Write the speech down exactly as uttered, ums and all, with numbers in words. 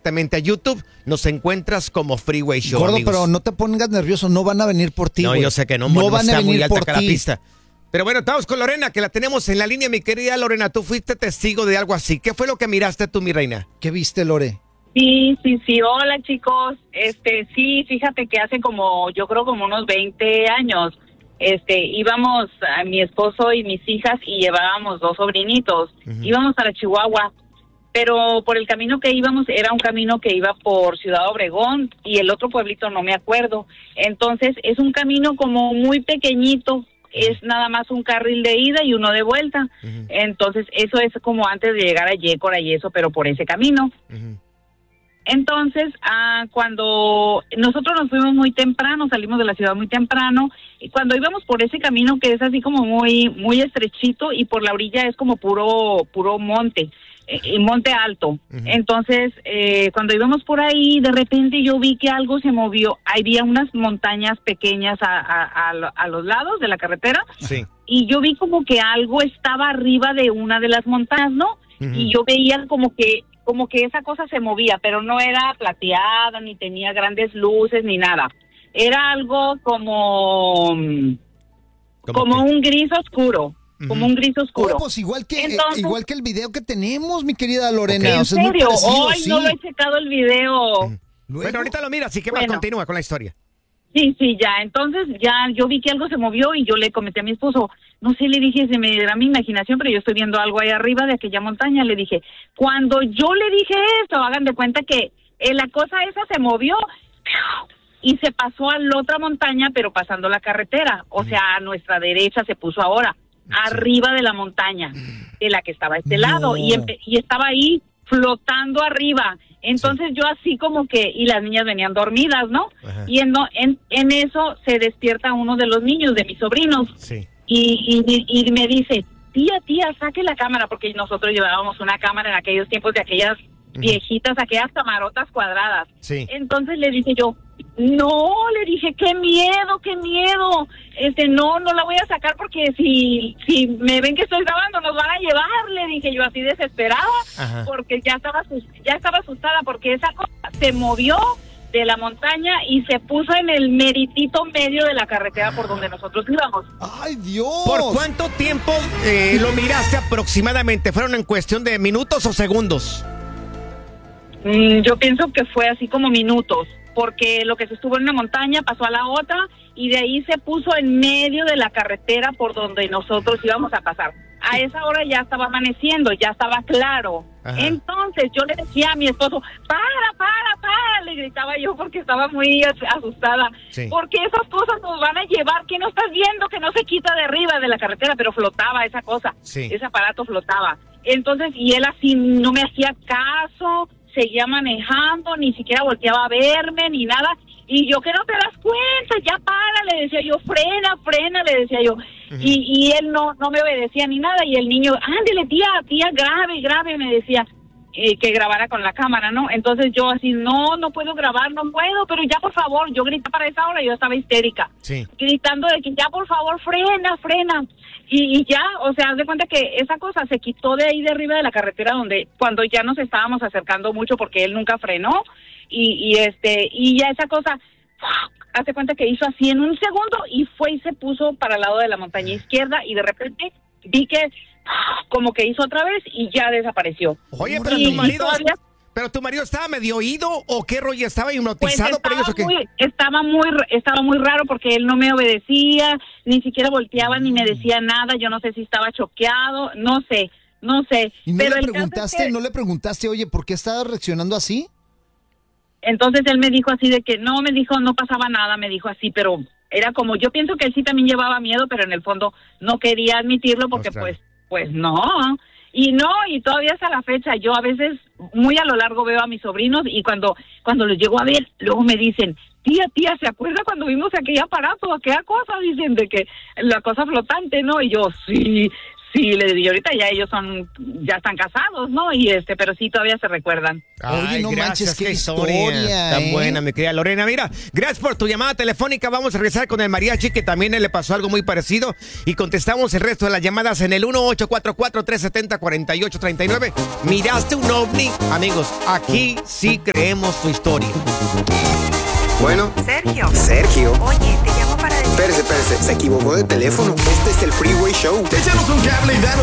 directamente a YouTube. Nos encuentras como Freeway Show, Gordo, amigos. pero no te pongas nervioso, no van a venir por ti, No, güey. yo sé que no, no no van a está muy venir alta por acá la ti. pista. Pero bueno, estamos con Lorena, que la tenemos en la línea, mi querida Lorena. Tú fuiste testigo de algo así. ¿Qué fue lo que miraste tú, mi reina? ¿Qué viste, Lore? Sí, sí, sí. Hola, chicos. Este, sí, fíjate que hace como, yo creo como unos veinte años, este, íbamos a mi esposo y mis hijas y llevábamos dos sobrinitos. Uh-huh. Íbamos para Chihuahua, pero por el camino que íbamos era un camino que iba por Ciudad Obregón y el otro pueblito no me acuerdo. Entonces, es un camino como muy pequeñito. Es nada más un carril de ida y uno de vuelta. Uh-huh. Entonces, eso es como antes de llegar a Yécora y eso, pero por ese camino. Uh-huh. Entonces, ah, cuando nosotros nos fuimos muy temprano, salimos de la ciudad muy temprano, y cuando íbamos por ese camino que es así como muy muy estrechito y por la orilla es como puro puro monte, eh, monte alto. Uh-huh. Entonces, eh, cuando íbamos por ahí, de repente yo vi que algo se movió. Había unas montañas pequeñas a, a, a, a los lados de la carretera. Sí. Y yo vi como que algo estaba arriba de una de las montañas, ¿no? Uh-huh. Y yo veía como que como que esa cosa se movía, pero no era plateada, ni tenía grandes luces, ni nada. Era algo como como un gris oscuro, uh-huh. como un gris oscuro. Oh, pues igual que Entonces, eh, igual que el video que tenemos, mi querida Lorena. ¿En o sea, serio? Hoy sí. no lo he checado el video. Uh-huh. Bueno, ahorita lo miras, así que bueno. más continúa con la historia. Sí, sí, ya. Entonces, ya yo vi que algo se movió y yo le comenté a mi esposo, no sé, le dije, se me era mi imaginación, pero yo estoy viendo algo ahí arriba de aquella montaña. Le dije, cuando yo le dije esto, hagan de cuenta que eh, la cosa esa se movió y se pasó a la otra montaña, pero pasando la carretera. O sea, a nuestra derecha se puso ahora, sí. arriba de la montaña, de la que estaba a este no. lado. Y, empe- y estaba ahí flotando arriba. Entonces sí. yo así como que, y las niñas venían dormidas, ¿no? Ajá. Y en, en en eso se despierta uno de los niños, de mis sobrinos, sí. y, y, y me dice, tía, tía, saque la cámara, porque nosotros llevábamos una cámara en aquellos tiempos de aquellas uh-huh. viejitas, aquellas camarotas cuadradas. Sí. Entonces le dije yo, no, le dije, qué miedo, qué miedo, este, no, no la voy a sacar porque si, si me ven que estoy grabando nos van a llevar, le dije yo así desesperada, Ajá. porque ya estaba, ya estaba asustada porque esa cosa se movió de la montaña y se puso en el meritito medio de la carretera por donde nosotros íbamos. ¡Ay, Dios! ¿Por cuánto tiempo eh, lo miraste aproximadamente? ¿Fueron en cuestión de minutos o segundos? Mm, yo pienso que fue así como minutos, porque lo que se estuvo en una montaña pasó a la otra y de ahí se puso en medio de la carretera por donde nosotros íbamos a pasar. A esa hora ya estaba amaneciendo, ya estaba claro. Ajá. Entonces yo le decía a mi esposo, para, para, para, le gritaba yo porque estaba muy asustada. Sí. Porque esas cosas nos van a llevar, que no estás viendo que no se quita de arriba de la carretera, pero flotaba esa cosa, sí. ese aparato flotaba. Entonces, y él así no me hacía caso, seguía manejando, ni siquiera volteaba a verme, ni nada. Y yo, que no te das cuenta, ya para, le decía yo, frena, frena, le decía yo. Uh-huh. Y, y él no no me obedecía ni nada. Y el niño, ándele, tía, tía, grave, grave, me decía eh, que grabara con la cámara, ¿no? Entonces yo así, no, no puedo grabar, no puedo, pero ya, por favor, yo grité para esa hora, yo estaba histérica. Sí. Gritando de que ya, por favor, frena, frena. Y, y ya, o sea, haz de cuenta que esa cosa se quitó de ahí de arriba de la carretera donde, cuando ya nos estábamos acercando mucho porque él nunca frenó. Y, y este y ya esa cosa hace cuenta que hizo así en un segundo y fue y se puso para el lado de la montaña izquierda y de repente vi que como que hizo otra vez y ya desapareció. Oye, pero y, tu marido todavía, pero tu marido estaba medio oído o qué rollo, estaba hipnotizado pues por ellos o qué? Muy, estaba muy estaba muy raro porque él no me obedecía, ni siquiera volteaba mm. ni me decía nada, yo no sé si estaba choqueado, no sé, no sé. ¿Y no pero le preguntaste, es que, no le preguntaste, oye, por qué estaba reaccionando así? Entonces él me dijo así de que no, me dijo, no pasaba nada, me dijo así, pero era como, yo pienso que él sí también llevaba miedo, pero en el fondo no quería admitirlo porque Ostras. pues, pues no, y no, y todavía hasta la fecha, yo a veces muy a lo largo veo a mis sobrinos y cuando, cuando los llego a ver, luego me dicen, tía, tía, ¿se acuerda cuando vimos aquel aparato, aquella cosa? Dicen de que la cosa flotante, ¿no? Y yo, sí, Sí, le digo, y ahorita ya ellos son, ya están casados, ¿no? Y este, pero sí, todavía se recuerdan. Oye, no manches, qué historia, tan ¿eh? buena, mi querida Lorena. Mira, gracias por tu llamada telefónica. Vamos a regresar con el mariachi, que también le pasó algo muy parecido. Y contestamos el resto de las llamadas en el uno ocho cuatro cuatro, tres siete cero, cuatro ocho tres nueve. ¿Miraste un ovni? Amigos, aquí sí creemos tu historia. Bueno. Sergio. Sergio. Oye, te llamo para decir... Espérese, espérese, se equivocó de teléfono. Este es el Freeway Show. Échanos un cable y danos